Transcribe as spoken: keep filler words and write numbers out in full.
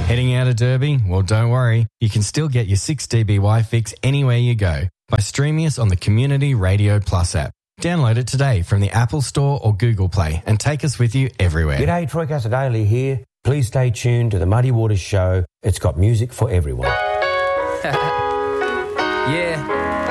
Heading out of Derby? Well, don't worry. You can still get your six D B Y fix anywhere you go by streaming us on the Community Radio Plus app. Download it today from the Apple Store or Google Play and take us with you everywhere. G'day, Troy Casadale here. Please stay tuned to the Muddy Waters Show. It's got music for everyone. Yeah.